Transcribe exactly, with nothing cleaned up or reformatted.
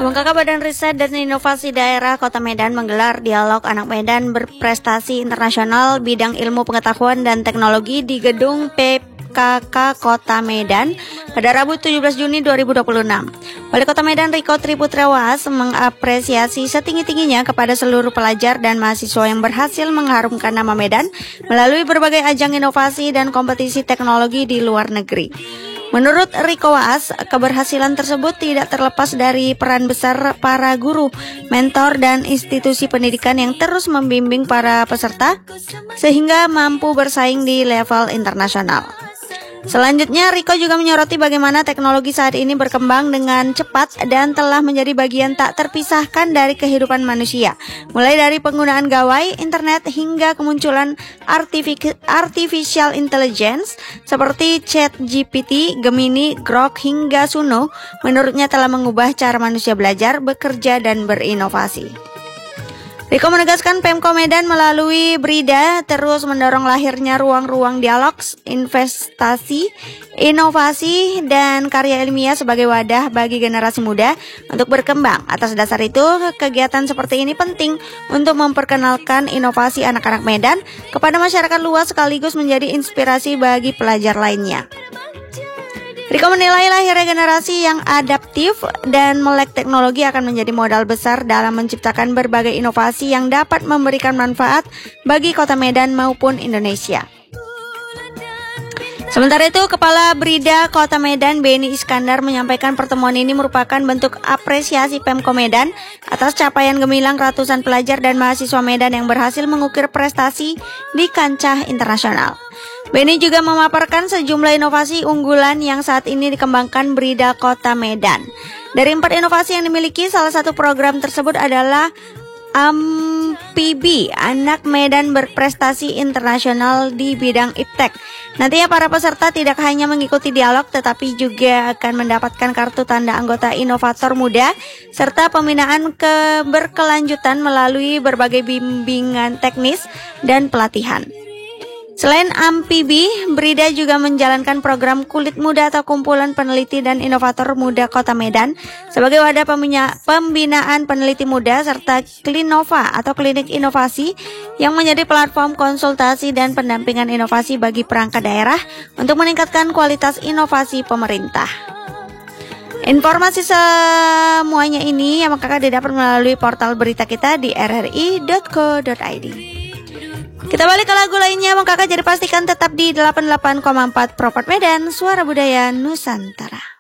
Abang Kakak Badan Riset dan Inovasi Daerah Kota Medan menggelar dialog anak Medan berprestasi internasional bidang ilmu pengetahuan dan teknologi di Gedung P K K Kota Medan pada Rabu tujuh belas Juni dua ribu dua puluh enam. Wali Kota Medan Riko Triputrawas mengapresiasi setinggi-tingginya kepada seluruh pelajar dan mahasiswa yang berhasil mengharumkan nama Medan melalui berbagai ajang inovasi dan kompetisi teknologi di luar negeri. Menurut Riko Waas, keberhasilan tersebut tidak terlepas dari peran besar para guru, mentor, dan institusi pendidikan yang terus membimbing para peserta sehingga mampu bersaing di level internasional. Selanjutnya, Riko juga menyoroti bagaimana teknologi saat ini berkembang dengan cepat dan telah menjadi bagian tak terpisahkan dari kehidupan manusia, mulai dari penggunaan gawai, internet, hingga kemunculan artificial intelligence seperti ChatGPT, Gemini, Grok, hingga Suno. Menurutnya telah mengubah cara manusia belajar, bekerja, dan berinovasi. Riko menegaskan Pemko Medan melalui Brida terus mendorong lahirnya ruang-ruang dialog, investasi, inovasi, dan karya ilmiah sebagai wadah bagi generasi muda untuk berkembang. Atas dasar itu, kegiatan seperti ini penting untuk memperkenalkan inovasi anak-anak Medan kepada masyarakat luas sekaligus menjadi inspirasi bagi pelajar lainnya. Riko menilai lahirnya generasi yang adaptif dan melek teknologi akan menjadi modal besar dalam menciptakan berbagai inovasi yang dapat memberikan manfaat bagi Kota Medan maupun Indonesia. Sementara itu, Kepala Brida Kota Medan Beni Iskandar menyampaikan pertemuan ini merupakan bentuk apresiasi Pemko Medan atas capaian gemilang ratusan pelajar dan mahasiswa Medan yang berhasil mengukir prestasi di kancah internasional. Beni juga memaparkan sejumlah inovasi unggulan yang saat ini dikembangkan Brida Kota Medan. Dari empat inovasi yang dimiliki, salah satu program tersebut adalah Amfibi, Anak Medan Berprestasi Internasional di bidang iptek. Nantinya para peserta tidak hanya mengikuti dialog, tetapi juga akan mendapatkan kartu tanda anggota inovator muda, serta pembinaan keberkelanjutan melalui berbagai bimbingan teknis dan pelatihan. Selain Amfibi, Brida juga menjalankan program Kulit Muda atau Kumpulan Peneliti dan Inovator Muda Kota Medan sebagai wadah pembinaan peneliti muda, serta Klinova atau Klinik Inovasi yang menjadi platform konsultasi dan pendampingan inovasi bagi perangkat daerah untuk meningkatkan kualitas inovasi pemerintah. Informasi semuanya ini yang kakak didapat melalui portal berita kita di r r i dot co dot i d. Kita balik ke lagu lainnya, Bang Kakak, jadi pastikan tetap di delapan puluh delapan koma empat Propert Medan, Suara Budaya Nusantara.